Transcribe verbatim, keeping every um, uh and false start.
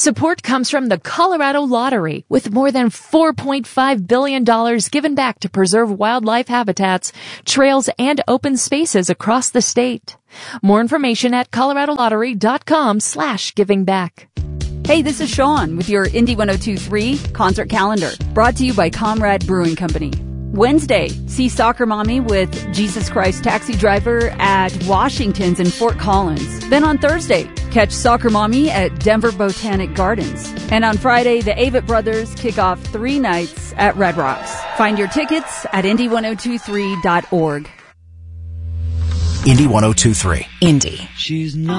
Support comes from the Colorado Lottery, with more than four point five billion dollars given back to preserve wildlife habitats, trails, and open spaces across the state. More information at coloradolottery.com slash giving back. Hey, this is Sean with your Indy one oh two point three concert calendar, brought to you by Comrade Brewing Company. Wednesday, see Soccer Mommy with Jesus Christ Taxi Driver at Washington's in Fort Collins. Then on Thursday, catch Soccer Mommy at Denver Botanic Gardens. And on Friday, the Avett Brothers kick off three nights at Red Rocks. Find your tickets at indy ten twenty-three dot org. Indy ten twenty-three. Indy. She's not